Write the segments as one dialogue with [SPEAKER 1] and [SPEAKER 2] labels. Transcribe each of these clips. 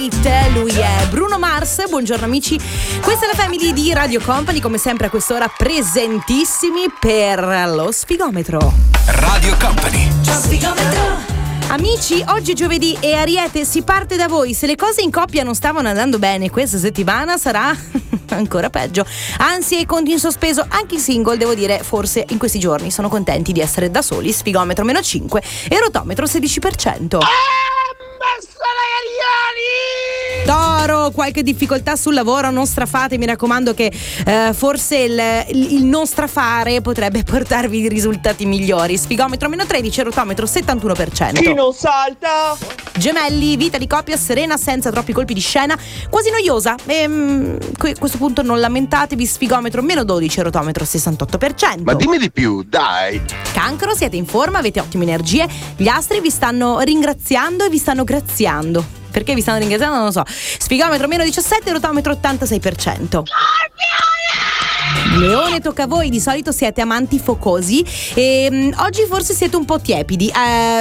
[SPEAKER 1] Lui è Bruno Mars, buongiorno amici, questa è la Family di Radio Company, come sempre a quest'ora presentissimi per lo sfigometro.
[SPEAKER 2] Radio Company.
[SPEAKER 1] Amici, oggi è giovedì e Ariete si parte da voi. Se le cose in coppia non stavano andando bene questa settimana sarà ancora peggio. Ansia e conti in sospeso, anche i single devo dire forse in questi giorni sono contenti di essere da soli. Sfigometro -5 e rotometro 16%. Toro, qualche difficoltà sul lavoro, non strafate, mi raccomando che forse il non strafare potrebbe portarvi risultati migliori. Sfigometro -13, rotometro 71%.
[SPEAKER 3] Chi non salta?
[SPEAKER 1] Gemelli, vita di coppia serena senza troppi colpi di scena, quasi noiosa e a questo punto non lamentatevi. Sfigometro -12, rotometro 68%.
[SPEAKER 2] Ma dimmi di più, dai.
[SPEAKER 1] Cancro, siete in forma, avete ottime energie, gli astri vi stanno ringraziando e vi stanno graziando. Perché vi stanno ringraziando non lo so. Sfigometro -17, rotometro 86%. Leone, tocca a voi, di solito siete amanti focosi e oggi forse siete un po' tiepidi,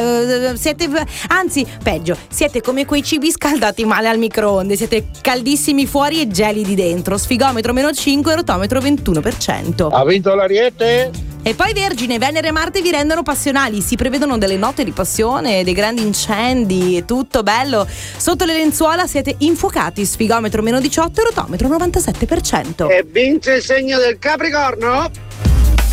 [SPEAKER 1] anzi peggio, siete come quei cibi scaldati male al microonde, siete caldissimi fuori e gelidi dentro. Sfigometro -5, rotometro 21%.
[SPEAKER 3] Ha vinto l'Ariete?
[SPEAKER 1] E poi Vergine, Venere e Marte vi rendono passionali, si prevedono delle notte di passione, dei grandi incendi, tutto bello. Sotto le lenzuola siete infuocati. Sfigometro -18, rotometro 97%.
[SPEAKER 3] E vince il segno del Capricorno?